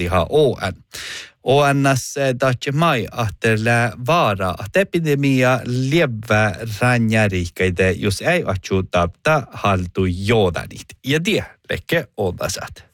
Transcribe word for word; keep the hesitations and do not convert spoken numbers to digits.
ihan O N. O N:s tahtje mai ahtele vaara, että epidemia lievä ränjärikkeitä, jos ei ahtuu tapta haltu joodanit. Ja tie, lekke oltasat.